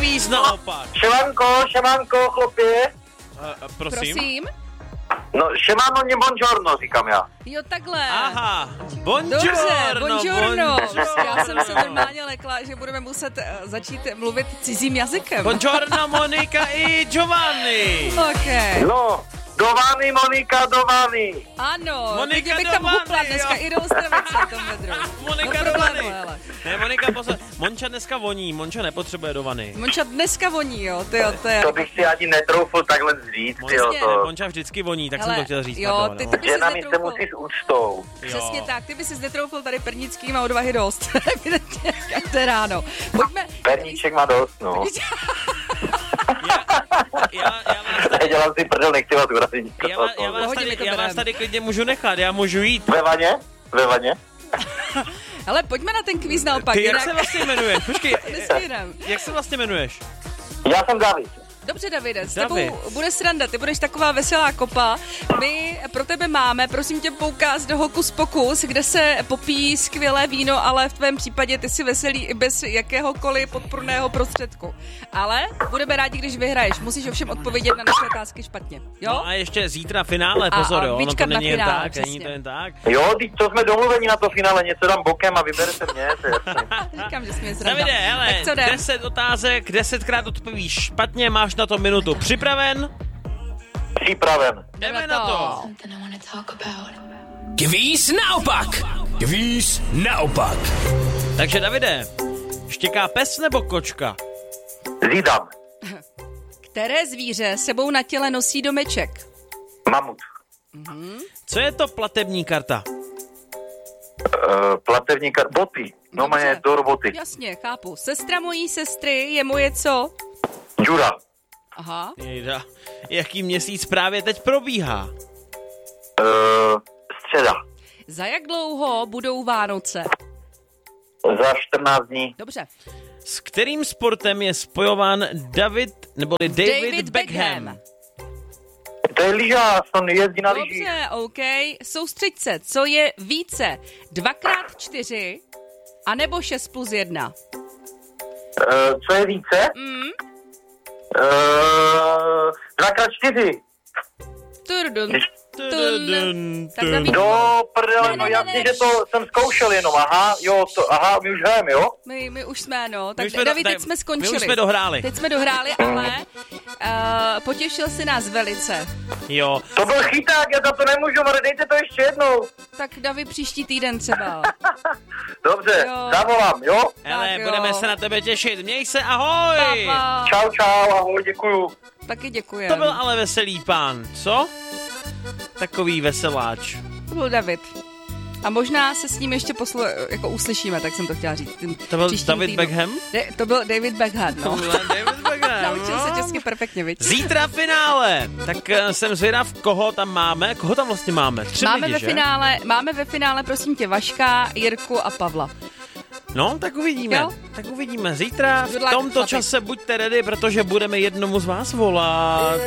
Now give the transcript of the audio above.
kvíz naopak. Šemanko, chlopě. Prosím? No, šemano, buongiorno, říkám já. Jo, takhle. Aha, Dobře, buongiorno. Já jsem se normálně lekla, že budeme muset začít mluvit cizím jazykem. Buongiorno, Monika i Giovanni. Okay. No, Dovany, Monika, Dovany. Ano, Monika bych tam Dovany, hupla dneska jo. i do Ostravice na tom vedru. Monika no, Dovany. Ne, Monika, Monča dneska voní, Monča nepotřebuje do vany. Monča dneska voní, jo, to je. To bych si ani netroufl takhle říct, jo. Monča vždycky voní, tak jsem to chtěl říct. Jo, ty by si netroufl. Se musí s úctou. Přesně tak, ty by si netroufl tady Pernickým a odvahy dost. Evidentně, jak to je ráno. Pojďme. Perníček má dost, no. Dělám si prdel, nechci vás urazit. Já vás tady klidně můžu nechat, já můžu jít. Ve vaně? Ale pojďme na ten kvíz naopak. Ty jak se vlastně jmenuješ? Počkej, Nesmírem. Jak se vlastně jmenuješ? Já jsem David. Dobře, Davide, s tebou bude sranda, ty budeš taková veselá kopa. My pro tebe máme, prosím tě, poukaz do Hokus Pokus, kde se popíjí skvělé víno, ale v tvém případě ty si veselý i bez jakéhokoliv podpůrného prostředku. Ale budeme rádi, když vyhraješ. Musíš ovšem odpovědět na naše otázky špatně. Jo? No a ještě zítra finále, pozor, jo, ono to není jen tak, není to jen tak. Jo, to jsme domluveni na to finále, něco dám bokem a vyberete mě, to je jasný. Říkám, že jsi mě zrada. Davide, hele, 10 otázek, 10krát odpovíš špatně, máš na to minutu. Připraven? Připraven. Jdeme na to. Kvíz naopak. Takže Davide, štěká pes nebo kočka? Zídám. Které zvíře sebou na těle nosí domeček? Mamut. Co je to platební karta? Platební karta. Boty. No má je do roboty. Jasně, chápu. Sestra mojí sestry je moje co? Jura. Aha. Jejda. Jaký měsíc právě teď probíhá? Středa. Za jak dlouho budou Vánoce? Za 14 dní. Dobře. S kterým sportem je spojován David Beckham? To je lyžař, on jezdí na lyžích. Dobře, OK. Soustřeď se, co je více? 2x4 anebo 6+1? Co je více? 2x4. Turdun. Tak do prdele, no jasně, že to jsem zkoušel jenom, my už hrajeme, jo? My už jsme, no. Tak David, teď jsme skončili. My už jsme dohráli. Teď jsme dohráli, ale potěšil si nás velice. Jo. To byl chyták, já za to nemůžu, ale dejte to ještě jednou. Tak David příští týden třeba. Dobře, zavolám, jo? Hele, budeme se na tebe těšit. Měj se, ahoj! Papa. Čau, ahoj, děkuju. Taky děkujem. To byl ale veselý pán, co? Takový veseláč. To byl David. A možná se s ním ještě uslyšíme, tak jsem to chtěla říct. To byl David Beckham? To byl David Beckham, no. David Beckham. Naučil se česky perfektně, viď? Zítra finále. Tak jsem zvědav, koho tam máme. Koho tam vlastně máme? Máme ve finále, prosím tě, Vaška, Jirku a Pavla. No, tak uvidíme. Jo? Tak uvidíme. Zítra v tomto čase buďte ready, protože budeme jednomu z vás volat.